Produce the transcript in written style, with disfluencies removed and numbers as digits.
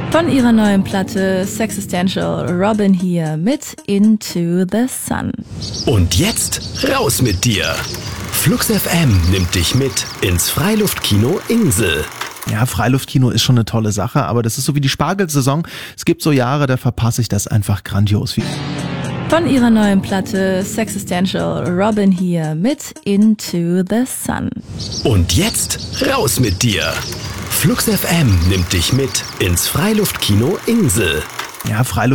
Von ihrer neuen Platte Sexistential, Robin hier mit Into the Sun. Und jetzt raus mit dir! Flux FM nimmt dich mit ins Freiluftkino Insel. Ja, Freiluftkino ist schon eine tolle Sache, aber das ist so wie die Spargelsaison. Es gibt so Jahre, da verpasse ich das einfach grandios. Von ihrer neuen Platte Sexistential, Robin hier mit Into the Sun. Und jetzt raus mit dir! Flux FM nimmt dich mit ins Freiluftkino Insel. Ja,